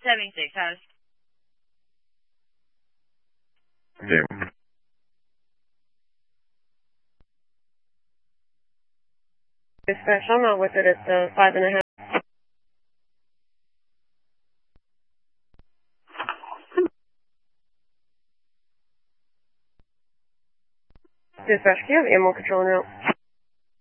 76 house. Yeah. Dispatch, I'm not with it at 5.5. Dispatch, can you have ammo control en route?